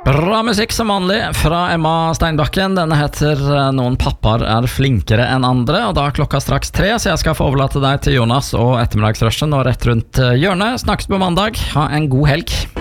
Bra musikk som vanlig fra Emma Steinbakken. Denne heter Noen pappaer er flinkere enn andre. Og da er klokka straks 3, så jeg skal få overlate deg til Jonas og ettermiddagsrushen og rett rundt hjørnet. Snakkes på mandag. Ha en god helg.